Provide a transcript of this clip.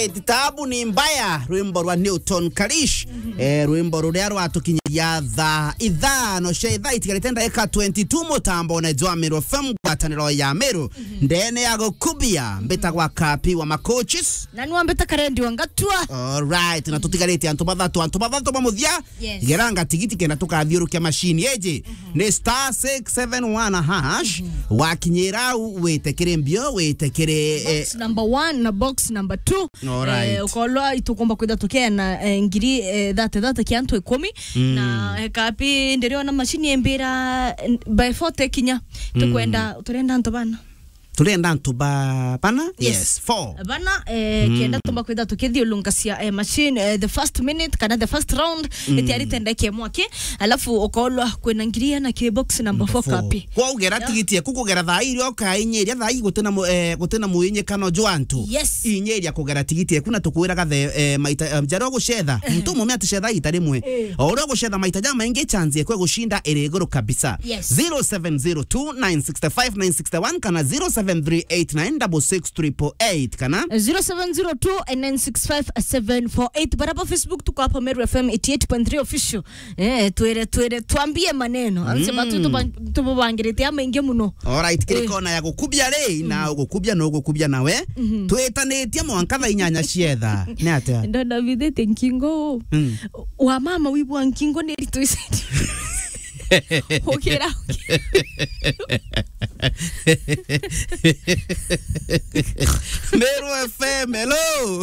Alright, tabu ni mbaya. Rwimbo rwa Newton Kalish. Rwimbo ruria rwatukinyiria ithano sheitha itigaritenda eka 22 mutambo na jwa Meru FM gwataniro ya Meru. Ndene ya gukubia mbeta gwa kapi wa macoaches. Na nwa mbeta karendi wangatua. Alright, na tutigarite antu bathatu bamuthia. Geranga tigiti kenda tukathiurukia machine eje. Ni star 671 hash. Wakinyira wetekere mbio wetekere box number 1 na box number 2. Alright. Ukolwa itukomba kwida tokea na ngiri data kiantu 10 na kapi nderio na machine embira by 4 kinya tukwenda turenda ntobana. Turenda ntuba bana? Yes, 4. Bana kenda tumba kwida tukethi lungasia machine the first minute kana the first round etiari tendeke mwake alafu ukolwa kwena ngiria na ke box number 4 kapi. Kwa ugera tigiti kugera thai rio kainyeria thai gutena muinye kano jwantu. Yes. Inyeria kugera tigiti kuna tukwira gathe maita jaro gucetha. Mtu mume aticetha itari mwe. Oro gucetha maita jama inge chance kwe gushinda iriguru kabisa. 0702965961 kana 0738966388 kana 0702965748 baraba Facebook tuko hapa Meru FM 88.3 official. Tuere tuambie maneno. Anasema tubangirite ama inge muno. Alright, kirikona ya gukubia le na ugukubia no gukubia nawe. Twetanitie mwankatha inyanya cietha. Ne atia. Ndo David Nkingo. Wa mama wibu Nkingo ne rituise. Okera. Meru FM, hello.